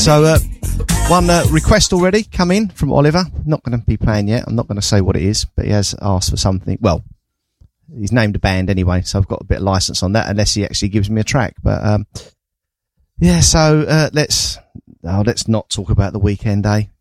So, one request already come in from Oliver. Not going to be playing yet. I'm not going to say what it is, but he has asked for something. Well, he's named a band anyway, so I've got a bit of license on that, unless he actually gives me a track. But yeah, so let's not talk about the weekend, eh?